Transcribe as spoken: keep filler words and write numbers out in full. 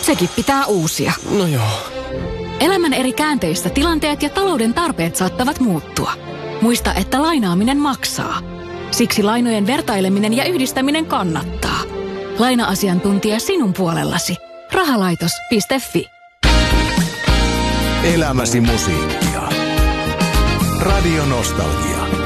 Sekin pitää uusia. No joo. Elämän eri käänteissä tilanteet ja talouden tarpeet saattavat muuttua. Muista, että lainaaminen maksaa. Siksi lainojen vertaileminen ja yhdistäminen kannattaa. Laina-asiantuntija sinun puolellasi. Rahalaitos piste fi. Elämäsi musiikkia. Radio Nostalgia.